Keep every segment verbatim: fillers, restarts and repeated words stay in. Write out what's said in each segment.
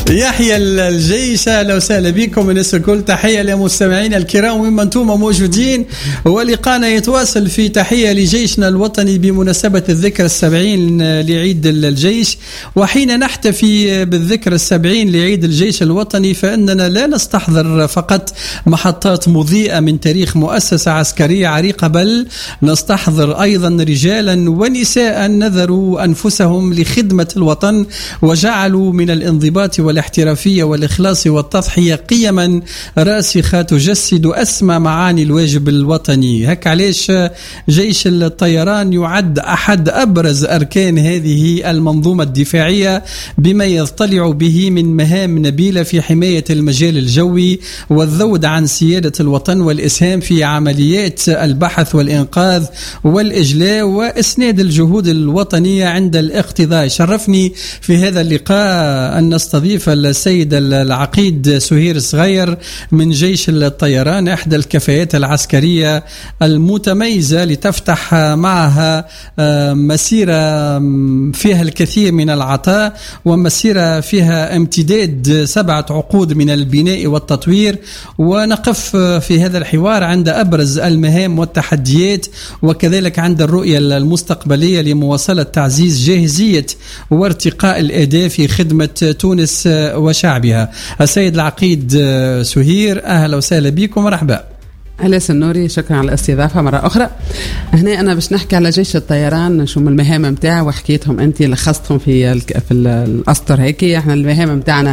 يحيى الجيش، اهلا وسهلا بكم الناس الكل. تحيه لمستمعينا الكرام ومن انتم موجودين، ولقانا يتواصل في تحيه لجيشنا الوطني بمناسبه الذكرى السبعين لعيد الجيش. وحين نحتفي بالذكرى السبعين لعيد الجيش الوطني فاننا لا نستحضر فقط محطات مضيئه من تاريخ مؤسسه عسكريه عريقه، بل نستحضر ايضا رجالا ونساء نذروا انفسهم لخدمه الوطن وجعلوا من الانضباط والاحترافية والإخلاص والتضحية قيما راسخة تجسد أسمى معاني الواجب الوطني. هك علاش جيش الطيران يعد أحد أبرز أركان هذه المنظومة الدفاعية بما يضطلع به من مهام نبيلة في حماية المجال الجوي والذود عن سيادة الوطن والإسهام في عمليات البحث والإنقاذ والإجلاء وإسناد الجهود الوطنية عند الاقتضاء. شرفني في هذا اللقاء أن نستضيف السيد العقيد سهير صغير من جيش الطيران، إحدى الكفاءات العسكرية المتميزة لتفتح معها مسيرة فيها الكثير من العطاء ومسيرة فيها امتداد سبعة عقود من البناء والتطوير. ونقف في هذا الحوار عند أبرز المهام والتحديات وكذلك عند الرؤية المستقبلية لمواصلة تعزيز جاهزية وارتقاء الأداء في خدمة تونس وشعبها. السيد العقيد سهير، أهلا وسهلا بكم، مرحبا. أهلا سنوري، شكرا على الاستضافة مرة أخرى. هنا أنا باش نحكي على جيش الطيران، شو من المهام متاعه وحكيتهم أنت لخصتهم في في الأسطر هيك. احنا المهام متاعنا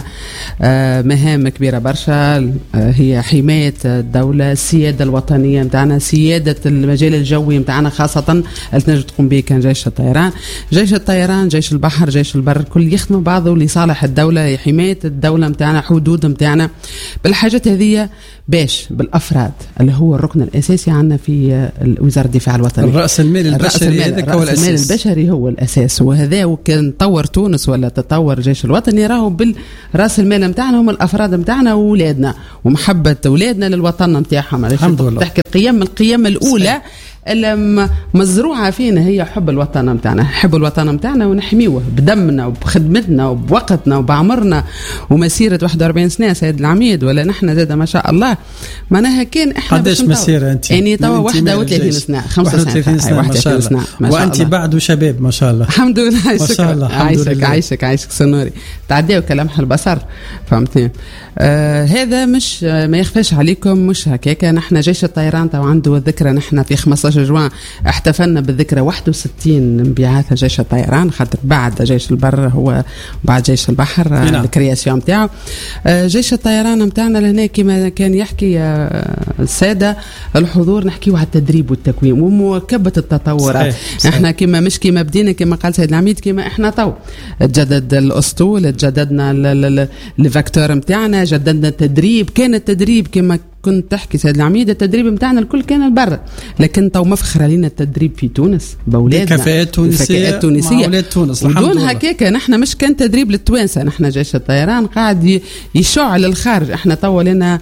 مهام كبيرة برشا، هي حماية الدولة، السيادة الوطنية متاعنا، سيادة المجال الجوي متاعنا خاصة اللي تنجم تقوم به كان جيش الطيران. جيش الطيران، جيش البحر، جيش البر، كل يخدموا بعضه لصالح الدولة، حماية الدولة متاعنا، حدود متاعنا بالحاجات هذه باش بالأفراد اللي هو الركن الأساسي عندنا في وزارة الدفاع الوطني. الرأس المال البشري، هذاك هو الأساس. الرأس المال البشري هو الأساس، وهذا وكان تطور تونس ولا تطور الجيش الوطني راهو بالرأس المال متاعنا هم الأفراد متاعنا وولادنا ومحبة أولادنا للوطن متاعهم. الحمد لله. تحكي القيم القيم الأولى اللي مزروعة فينا هي حب الوطن متاعنا، حب الوطن متاعنا ونحميوه بدمنا وبخدمتنا وبوقتنا وبعمرنا ومسيرة واحد وأربعين سنة سيد العميد، ولا نحن زاد ما شاء الله معناها كان احنا قداش مسيرة انت؟ يعني توا واحد وثلاثين سنة، خمسة وثلاثين سنة ما شاء الله، وانت بعد شباب ما شاء الله. الحمد لله، ما شاء الله. عايشك عايشك عايشك سنوري، تعديوا كلمح البصر، فهمتني؟ آه هذا مش ما يخفاش عليكم، مش هكاك. نحن جيش الطيران تو عنده الذكرى، نحن في خمسة عشر جوان احتفلنا بالذكرى واحد وستين انبعاث جيش الطيران، خاطر بعد جيش البر هو بعد جيش البحر الكرياسيون نتاعو. آه جيش الطيران نتاعنا لهنا كما كان يحكي الساده الحضور، نحكيو على التدريب والتكوين ومواكبه التطورات. صحيح. صحيح. احنا كما مش كما بدينا كما قال سيد العميد، كما احنا تو تجدد الاسطول، تجددنا الفاكتور نتاعنا، جددنا التدريب. كان التدريب كما كنت تحكي سيد العميد، التدريب متاعنا الكل كان البر، لكن تو مفخر علينا التدريب في تونس بأولادنا، كفاءات تونسية مع أولاد تونس. ودون هكاك نحن مش كان تدريب للتوانسة، نحن جيش الطيران قاعد يشع للخارج. احنا تو لنا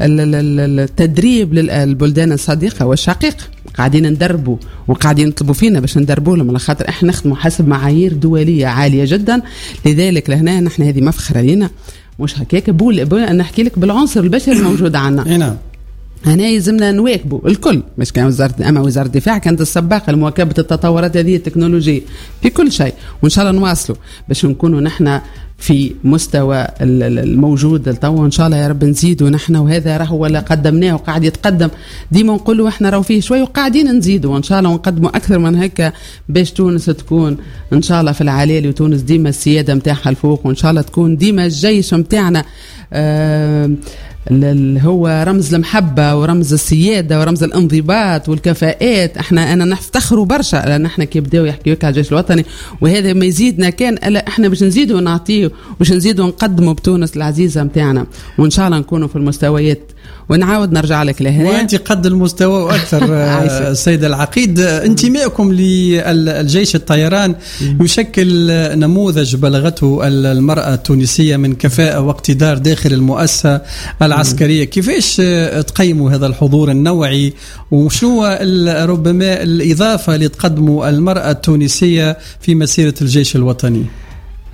التدريب للبلدان الصديقة والشقيقة، قاعدين ندربوا وقاعدين يطلبوا فينا باش ندربوا لهم، على خاطر احنا نخدموا حسب معايير دولية عالية جدا. لذلك لهنا نحن هذه مفخر علينا، مش هكاك. بقول بقول نحكي لك بالعنصر البشري الموجود عندنا. نعم. هنا يلزمنا نواكبوا الكل، مش كان وزارة أما وزارة الدفاع كانت السباقة لمواكبة التطورات هذه التكنولوجية في كل شيء، وإن شاء الله نواصلوا باش نكونوا نحن في مستوى الموجود تو. إن شاء الله يا رب نزيدوا نحن، وهذا راهو اللي قدمناه وقاعد يتقدم. ديما نقولوا احنا راهو فيه شوي وقاعدين نزيدوا، وإن شاء الله ونقدموا أكثر من هيك باش تونس تكون إن شاء الله في العلالي، وتونس ديما السيادة متاعها الفوق، وإن شاء الله تكون ديما الجيش متاعنا آه اللي هو رمز المحبة ورمز السيادة ورمز الانضباط والكفاءات. احنا انا نفتخروا برشا لان احنا كي بداوا يحكيوا على الجيش الوطني، وهذا ما يزيدنا كان الا احنا باش نزيدوا نعطيه وباش نزيدوا نقدموا بتونس العزيزة متاعنا، وان شاء الله نكونوا في المستويات. ونعاود نرجع لك لهنا، وانت قد المستوى واكثر. السيد العقيد، انتمائكم للجيش الطيران يشكل نموذج بلغته المرأة التونسية من كفاءة واقتدار داخل المؤسسة العسكرية. كيفاش تقيموا هذا الحضور النوعي، وشنو ربما الإضافة اللي تقدموا المرأة التونسية في مسيرة الجيش الوطني؟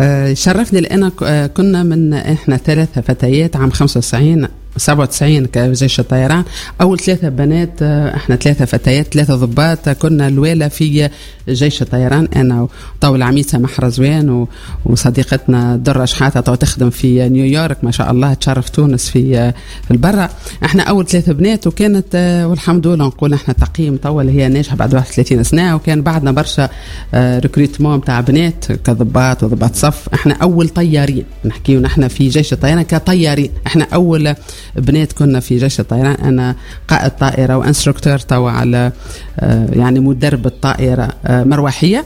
شرفني لأن كنا من إحنا ثلاثة فتيات عام خمسة وتسعين سبعة وتسعين كجيش الطيران، أول ثلاثة بنات، إحنا ثلاثة فتيات ثلاثة ضباط، كنا الأولى في جيش الطيران، أنا وطاول العميد سماح رزوان وصديقتنا درة شحاتة تو تخدم في نيويورك ما شاء الله، تشرف تونس في في البرة. إحنا أول ثلاثة بنات، وكانت والحمد لله نقول إحنا تقييم طول هي ناجحة بعد واحد وثلاثين سنة، وكان بعدنا برشا ريكروتمون بتاع بنات كضباط وضباط صف. إحنا أول طيارين نحكي ونحن في جيش الطيران كطيارين، إحنا أول بنات كنا في جيش الطيران، أنا قائد طائرة وانستركتور توا على يعني مدرب الطائرة مروحية.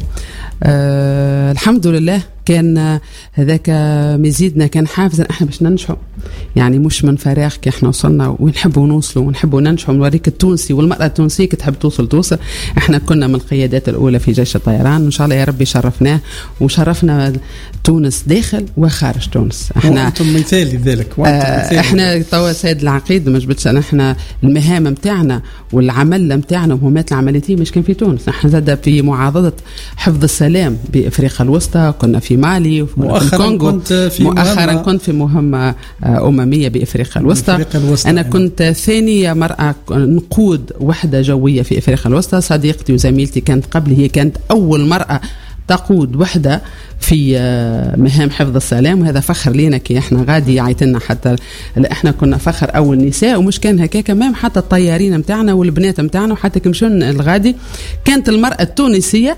أه الحمد لله كان هذاك مزيدنا كان حافزا احنا باش ننجحوا، يعني مش من فراغ كي احنا وصلنا ونحبوا نوصلوا ونحبوا ننجحوا، نوريك التونسي والمرأة التونسية كي تحب توصل توصل. احنا كنا من القيادات الأولى في جيش الطيران، وإن شاء الله يا ربي شرفناه وشرفنا تونس داخل وخارج تونس. احنا وانتم مثالي ذلك، اه احنا توا سيد العقيد ما جبتش انا، احنا المهام متاعنا والعمل متاعنا ومهمات العمليتية مش كان في تونس، احنا زاد في معاضدة حفظ السلام بأفريقيا الوسطى، كنا في مالي مؤخرا في كنت في مؤخرا مهمة كنت في مهمة أممية بأفريقيا الوسطى. أنا كنت ثانية مرأة نقود وحدة جوية في أفريقيا الوسطى، صديقتي وزميلتي كانت قبلي هي كانت أول مرأة تقود وحدة في مهام حفظ السلام، وهذا فخر لينا كي احنا غادي عيتنا، حتى احنا كنا فخر اول نساء، ومش كان هكاك كمان حتى الطيارين متاعنا والبنات متاعنا، وحتى كمشون الغادي كانت المرأة التونسية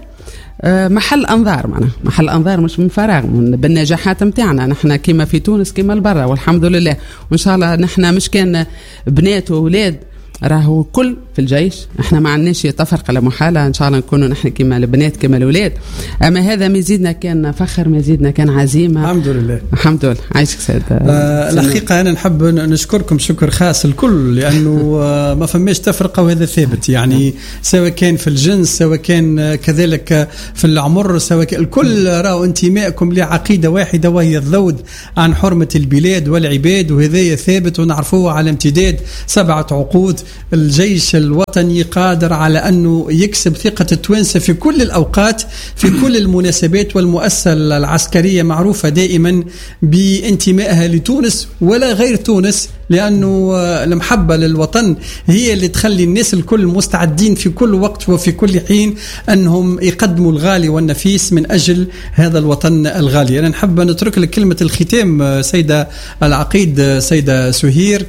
محل أنظار، معنا محل أنظار مش من فراغ، من بالنجاحات متاعنا نحن كما في تونس كما البرة والحمد لله. وإن شاء الله نحن مش كان بنات وأولاد، راهو كل في الجيش، احنا ما عندناش تفرقه لا محاله، ان شاء الله نكونوا نحن كما البنات كما الاولاد. اما هذا مزيدنا كان فخر، مزيدنا كان عزيمه، الحمد لله الحمد لله. عايشك سيد. آه الحقيقه انا نحب نشكركم شكر خاص الكل، لانه آه ما فماش تفرقه وهذا ثابت، يعني سواء كان في الجنس سواء كان كذلك في العمر، سواء كان الكل راهو انتمائكم لعقيده واحده وهي الذود عن حرمه البلاد والعباد، وهذا ثابت ونعرفوه على امتداد سبعه عقود. الجيش الوطني قادر على أنه يكسب ثقة التوانسة في كل الأوقات في كل المناسبات، والمؤسسة العسكرية معروفة دائما بانتمائها لتونس ولا غير تونس، لأنه المحبة للوطن هي اللي تخلي الناس الكل مستعدين في كل وقت وفي كل حين أنهم يقدموا الغالي والنفيس من أجل هذا الوطن الغالي. أنا نحب نترك لك كلمة الختام سيدة العقيد، سيدة سهير،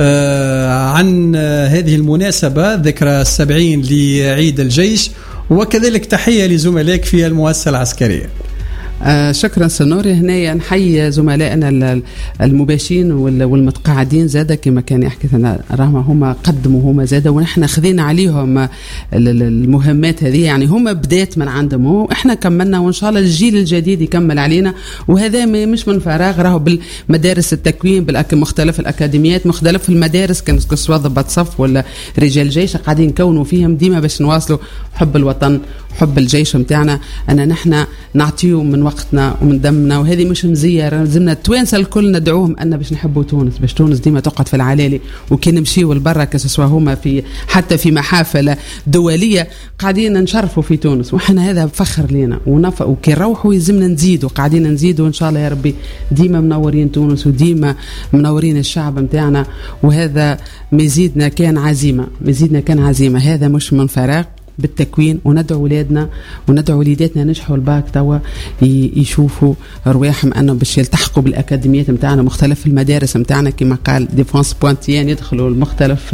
عن هذه المناسبة ذكرى السبعين لعيد الجيش، وكذلك تحية لزملائك في المؤسسة العسكرية. آه شكرا سنوري. هنا نحيي زملائنا المباشرين والمتقاعدين زادا كما كان يحكي لنا، راهم هما قدموا هما زادا ونحن خذينا عليهم المهمات هذه، يعني هما بداية من عندهم واحنا كملنا، وان شاء الله الجيل الجديد يكمل علينا، وهذا مش من فراغ، راهو بالمدارس التكوين بمختلف الاكاديميات مختلف المدارس، كان سواء ضباط صف ولا رجال جيش قاعدين نكونوا فيهم ديما باش نواصلوا حب الوطن حب الجيش متاعنا. أنا نحن نعطيه من وقتنا ومن دمنا، وهذه مش مزية، لازمنا التوانسة الكل ندعوهم أن باش نحبوا تونس، باش تونس ديما تقعد في العلالي، وكي نمشيوا البرة كسوا هما في حتى في محافل دولية قاعدين نشرفوا في تونس، وحنا هذا فخر لنا ونف وكي نروحوا يلزمنا نزيدوا، قاعدين نزيدوا إن شاء الله يا ربي ديما منورين تونس وديما منورين الشعب متاعنا. وهذا مزيدنا كان عزيمة، مزيدنا كان عزيمة، هذا مش من فراغ بالتكوين، وندعو ولادنا وندعو وليداتنا نجحوا الباك توا يشوفوا رواحهم انهم باش يلتحقوا بالاكاديميات نتاعنا مختلف المدارس نتاعنا كما قال ديفونس بوانتيان، يدخلوا المختلف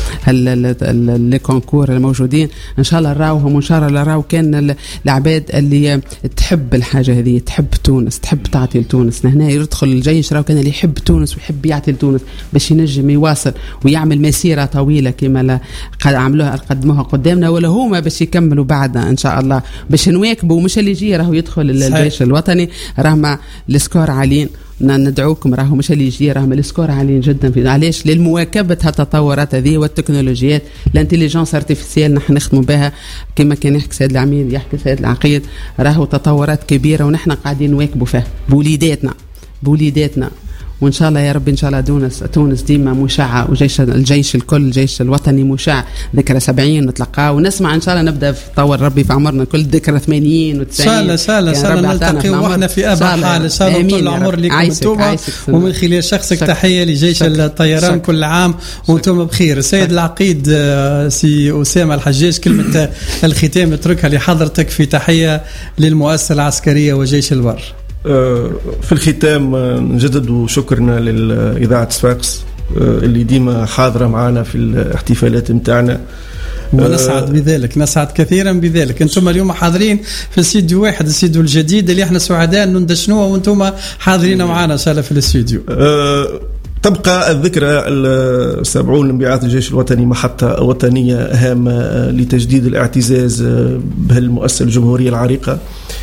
لي كونكور الموجودين ان شاء الله نراوهم، وان شاء الله نراو كان العباد اللي تحب الحاجه هذه، تحب تونس، تحب تعطي لتونس. هنا يدخل الجيش راو كان اللي يحب تونس ويحب يعطي لتونس باش ينجم يواصل ويعمل مسيره طويله كما قد عملوها قدموها قدامنا، ولا هما باش يكملوا بعدنا ان شاء الله باش نواكبوا، مش اللي يجي راهو يدخل الجيش الوطني راهم السكور عاليين، ندعوكم راهو مش اللي يجي راهم السكور عاليين جدا في علاش للمواكبه هالتطورات هذه والتكنولوجيات الانتليجنس ارتفيسيال نحن نخدموا بها كما كان يحكي سيد العميد يحكي سيد العقيد، راهو تطورات كبيره ونحن قاعدين نواكبوا فيها بوليداتنا بوليداتنا وإن شاء الله يا رب إن شاء الله تونس تونس ديما مشعة، وجيش الجيش الكل الجيش الوطني مشع. ذكرى سبعين نتلقاه ونسمع إن شاء الله نبدأ في طور ربي في عمرنا كل ذكرى ثمانين وتسعين. إن شاء الله إن شاء الله نلتقي وإحنا في أبا حال إن شاء الله طول العمر لكم أنتم، ومن خلال شخصك تحية لجيش الطيران كل عام وأنتم بخير. سيد العقيد سي أسامة الحجاج، كلمة الختام نتركها لحضرتك في تحية للمؤسسة العسكرية وجيش البر. في الختام نجدد شكرنا للإذاعة صفاقس اللي ديما حاضرة معنا في الاحتفالات متاعنا، ونسعد بذلك، نسعد كثيرا بذلك. انتم اليوم حاضرين في الاستديو واحد، الاستديو الجديد اللي احنا سعداء ندشنوه وانتم حاضرين معنا ان شاء الله في الاستديو. أه تبقى الذكرى السبعون لانبعاث الجيش الوطني محطة وطنية هامة لتجديد الاعتزاز بهالمؤسسة الجمهورية العريقة.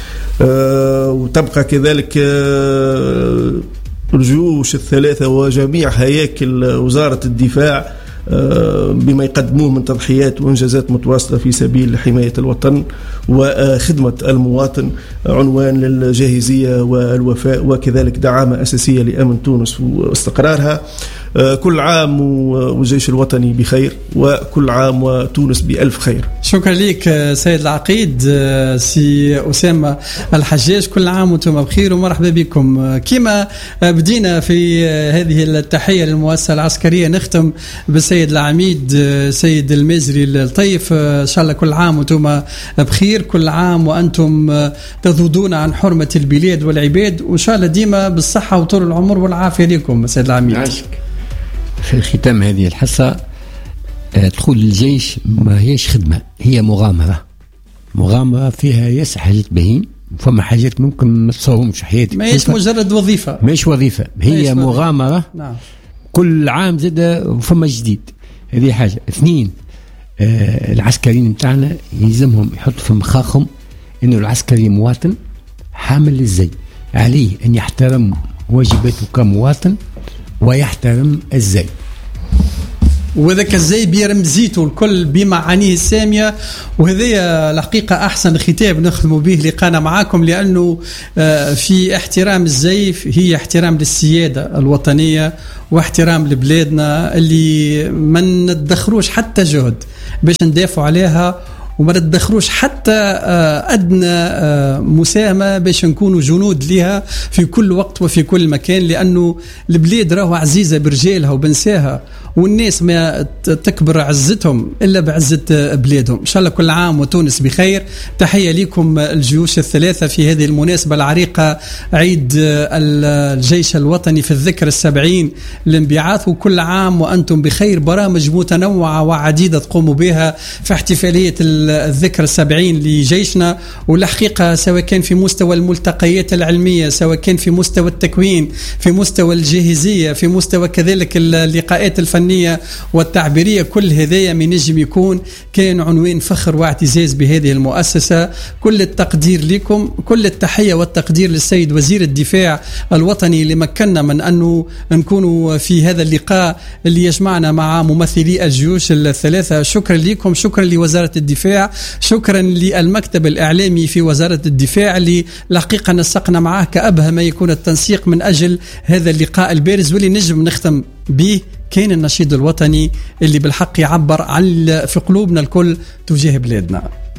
أه وتبقى كذلك أه الجيوش الثلاثة وجميع هياكل وزارة الدفاع بما يقدموه من تضحيات وإنجازات متواصلة في سبيل حماية الوطن وخدمة المواطن، عنوان للجاهزية والوفاء وكذلك دعامة أساسية لأمن تونس واستقرارها. كل عام والجيش الوطني بخير، وكل عام وتونس بألف خير. شكرا لك سيد العقيد سي أسامة الحجاج، كل عام وانتم بخير ومرحبا بكم. كما بدينا في هذه التحية للمؤسسة العسكرية نختم بالسيد العميد سيد المازري الطيف. إن شاء الله كل عام وانتم بخير، كل عام وأنتم تذودون عن حرمة البلاد والعباد، وإن شاء الله ديما بالصحة وطول العمر والعافية لكم سيد العميد. عاشك. في ختام هذه الحصة، دخول الجيش ما هيش خدمة، هي مغامرة، مغامرة فيها ياس حاجات باهين، فما حاجات ممكن ما تصورهمش حياتك، ما هيش مجرد وظيفة، مش وظيفة، هي مغامرة. نعم. كل عام زاد فما جديد، هذه حاجة. اثنين، آه العسكريين متاعنا يلزمهم يحط في مخاخهم انه العسكري مواطن حامل للزي، عليه ان يحترم واجباته كمواطن ويحترم الزي، وذاك الزي بيرمزيته الكل بمعانيه السامية. وهذا الحقيقة أحسن ختاب نخدموا به لقانا معاكم، لأنه في احترام الزي هي احترام للسيادة الوطنية واحترام لبلادنا اللي ما ندخروش حتى جهد باش ندافعوا عليها، وما ندخروش حتى أدنى مساهمة باش نكونوا جنود لها في كل وقت وفي كل مكان، لأنه البلاد راهو عزيزة برجالها وبنساها، والناس ما تكبر عزتهم إلا بعزة بلادهم. إن شاء الله كل عام وتونس بخير. تحية لكم الجيوش الثلاثة في هذه المناسبة العريقة، عيد الجيش الوطني في الذكرى السبعين لانبعاث، وكل عام وأنتم بخير. برامج متنوعة وعديدة تقوموا بها في احتفالية الذكرى السبعين لجيشنا، والحقيقة سواء كان في مستوى الملتقيات العلمية، سواء كان في مستوى التكوين، في مستوى الجاهزية، في مستوى كذلك اللقاءات الفنية والتعبيرية، كل هذايا من نجم يكون كان عنوان فخر واعتزاز بهذه المؤسسة. كل التقدير لكم، كل التحية والتقدير للسيد وزير الدفاع الوطني اللي مكننا من أنه نكونوا في هذا اللقاء اللي يجمعنا مع ممثلي الجيوش الثلاثة. شكرا لكم، شكرا لوزارة الدفاع، شكرا للمكتب الإعلامي في وزارة الدفاع اللي الحقيقة نسقنا معه كأبهى ما يكون التنسيق من أجل هذا اللقاء البارز، واللي نجم نختم به كان النشيد الوطني اللي بالحق يعبر عن في قلوبنا الكل تجاه بلادنا.